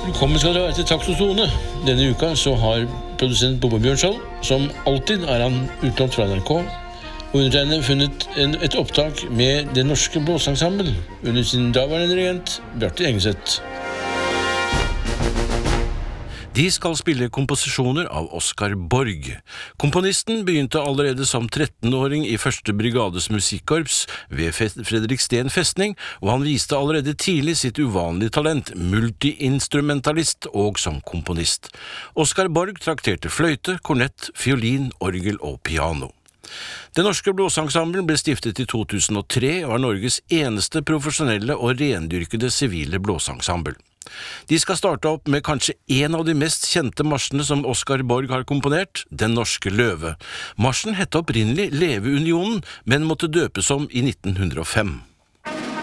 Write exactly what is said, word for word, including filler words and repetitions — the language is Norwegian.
Velkommen skal dere være til Takt og Tone. Denne uka så har produsent Bobbe Bjørnskjold, som alltid er han utlånt fra N R K, og undertegnede funnet en, et opptak med Det Norske Blåseensemble under sin daværende dirigent, Bjarte Engeseth. De skal spille komposisjoner av Oskar Borg. Komponisten begynte allerede som trettenåring i første brigades musikkorps ved Fredriksten festning, og han viste allerede tidlig sitt uvanlige talent, multiinstrumentalist og som komponist. Oskar Borg trakterte fløyte, kornett, fiolin, orgel og piano. Det Norske Blåseensemble ble stiftet i to tusen og tre og er Norges eneste profesjonelle og rendyrkede sivile blåseensemble. De skal starte opp med kanskje en av de mest kjente marsjene som Oskar Borg har komponert, Den norske løve. Marsjen hette opprinnelig Leveunionen, men måtte døpes om i nitten hundre og fem.